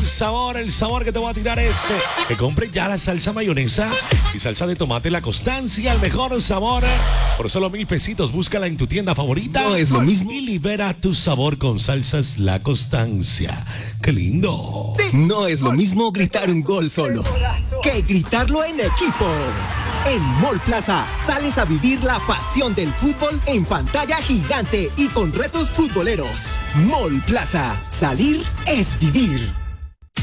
el sabor que te voy a tirar es que compre ya la salsa mayonesa y salsa de tomate La Constancia, el mejor sabor. Por solo 1,000 pesitos, búscala en tu tienda favorita. No es lo mismo. Y libera tu sabor con salsas La Constancia. ¡Qué lindo! No es lo mismo gritar un gol solo que gritarlo en equipo. En Mall Plaza sales a vivir la pasión del fútbol en pantalla gigante y con retos futboleros. Mall Plaza, salir es vivir.